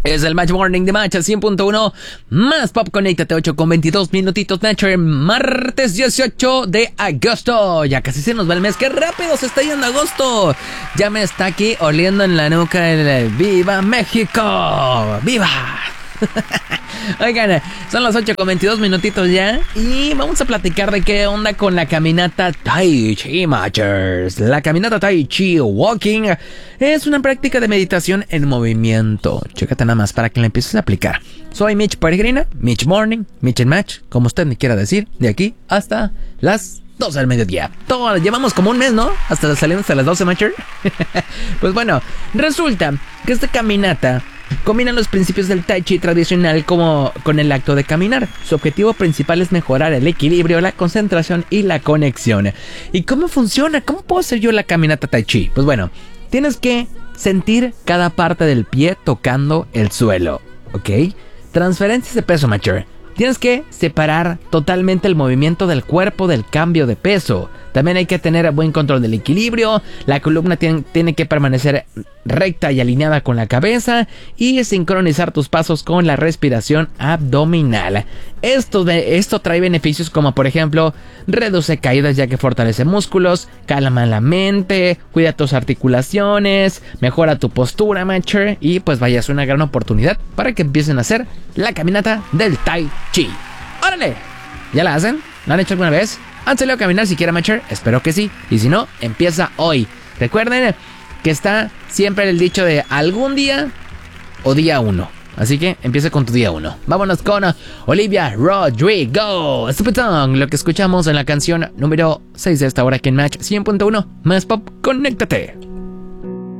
Es el Match Morning de Match al 100.1 más Pop. Conéctate 8 con 22 minutitos, Match, martes 18 de agosto. Ya casi se nos va el mes. ¡Qué rápido se está yendo agosto! Ya me está aquí oliendo en la nuca el ¡Viva México! ¡Viva! Oigan, son las 8 con 22 minutitos ya. Y vamos a platicar de qué onda con la caminata Tai Chi, Matchers. La caminata Tai Chi Walking es una práctica de meditación en movimiento. Chécate nada más para que la empieces a aplicar. Soy Mitch Peregrina, Mitch Morning, Mitch and Match, como usted me quiera decir, de aquí hasta las 12 del mediodía. Llevamos como un mes, ¿no? Hasta salimos a las 12, Matcher. Pues bueno, resulta que esta caminata combina los principios del Tai Chi tradicional como con el acto de caminar. Su objetivo principal es mejorar el equilibrio, la concentración y la conexión. ¿Y cómo funciona? ¿Cómo puedo hacer yo la caminata Tai Chi? Pues bueno, tienes que sentir cada parte del pie tocando el suelo, ¿ok? Transferencias de peso, Matcher. Tienes que separar totalmente el movimiento del cuerpo del cambio de peso. También hay que tener buen control del equilibrio. La columna tiene que permanecer recta y alineada con la cabeza. Y sincronizar tus pasos con la respiración abdominal. Esto trae beneficios como, por ejemplo, reduce caídas ya que fortalece músculos, calma la mente, cuida tus articulaciones, mejora tu postura, Matcher. Y pues vaya, es una gran oportunidad para que empiecen a hacer la caminata del Tai Chi. ¡Órale! ¿Ya la hacen? ¿La han hecho alguna vez? ¿Han salido a caminar siquiera, Matcher? Espero que sí. Y si no, empieza hoy. Recuerden que está siempre el dicho de algún día o día 1. Así que empieza con tu día 1. Vámonos con Olivia Rodrigo. Stupid Song, lo que escuchamos en la canción número 6 de esta hora aquí en Match 100.1 más Pop. Conéctate.